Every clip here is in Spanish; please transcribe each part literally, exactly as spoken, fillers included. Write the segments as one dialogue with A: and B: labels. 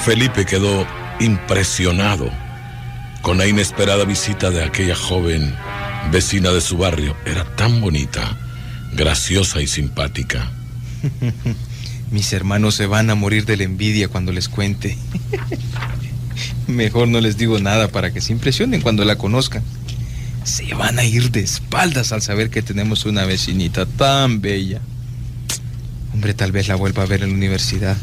A: Felipe quedó impresionado con la inesperada visita de aquella joven vecina de su barrio. Era tan bonita, graciosa y simpática.
B: Mis hermanos se van a morir de la envidia cuando les cuente. Mejor no les digo nada para que se impresionen cuando la conozcan. Se van a ir de espaldas al saber que tenemos una vecinita tan bella. Hombre, tal vez la vuelva a ver en la universidad.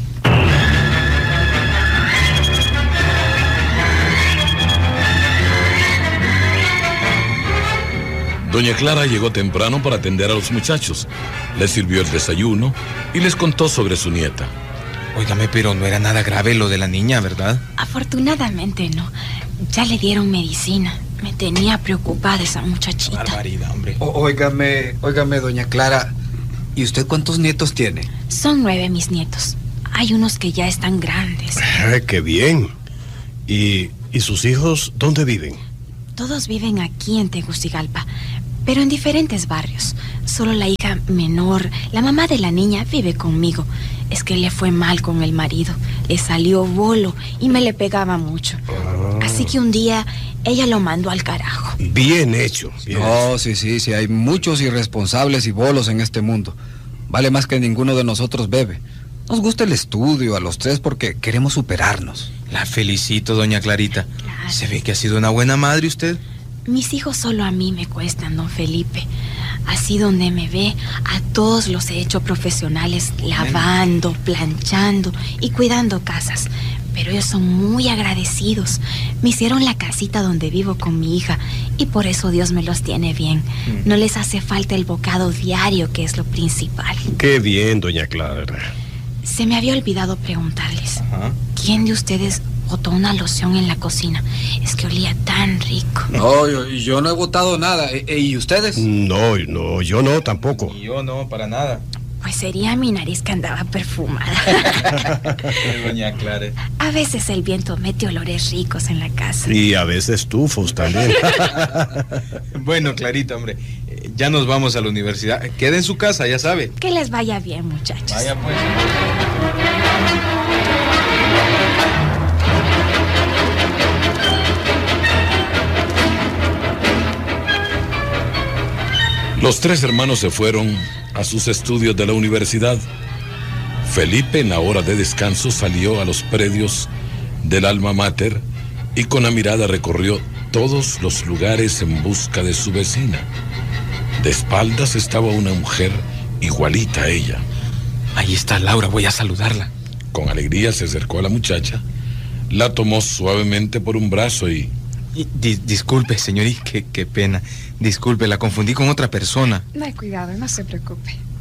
A: Doña Clara llegó temprano para atender a los muchachos. Les sirvió el desayuno y les contó sobre su nieta.
B: Óigame, pero no era nada grave lo de la niña, ¿verdad?
C: Afortunadamente no. Ya le dieron medicina. Me tenía preocupada esa muchachita.
B: Barbaridad, hombre.
D: O, óigame, óigame, doña Clara. ¿Y usted cuántos nietos tiene?
C: Son nueve mis nietos. Hay unos que ya están grandes.
E: Ah, ¡qué bien! ¿Y, y sus hijos dónde viven?
C: Todos viven aquí en Tegucigalpa, pero en diferentes barrios. Solo la hija menor, la mamá de la niña, vive conmigo. Es que le fue mal con el marido. Le salió bolo y me le pegaba mucho. Ah. Así que un día ella lo mandó al carajo.
E: Bien hecho. Bien
D: no,
E: hecho.
D: sí, sí, sí. Hay muchos irresponsables y bolos en este mundo. Vale más que ninguno de nosotros bebe. Nos gusta el estudio a los tres porque queremos superarnos.
B: La felicito, doña Clarita.
C: Claro.
B: Se ve que ha sido una buena madre usted.
C: Mis hijos solo a mí me cuestan, don Felipe. Así donde me ve, a todos los he hecho profesionales, lavando, planchando y cuidando casas. Pero ellos son muy agradecidos. Me hicieron la casita donde vivo con mi hija y por eso Dios me los tiene bien. Mm. No les hace falta el bocado diario, que es lo principal.
E: Qué bien, doña Clara.
C: Se me había olvidado preguntarles. Ajá. ¿Quién de ustedes botó una loción en la cocina? Es que olía tan rico.
D: No, yo, yo no he botado nada. ¿Y ustedes?
E: No, no, yo no, tampoco.
B: Ni yo no, para nada.
C: Pues sería mi nariz que andaba perfumada.
B: Doña Clara.
C: A veces el viento mete olores ricos en la casa.
E: Y a veces tufos también.
B: Bueno, Clarita, hombre, ya nos vamos a la universidad. Quede en su casa, ya sabe.
C: Que les vaya bien, muchachos.
B: Vaya pues.
A: Los tres hermanos se fueron a sus estudios de la universidad. Felipe, en la hora de descanso, salió a los predios del alma mater y con la mirada recorrió todos los lugares en busca de su vecina. De espaldas estaba una mujer igualita a ella.
B: Ahí está Laura, voy a saludarla.
A: Con alegría se acercó a la muchacha, la tomó suavemente por un brazo y...
B: y di, disculpe, señorita, qué, qué pena. Disculpe, la confundí con otra persona.
F: No hay cuidado, no se preocupe.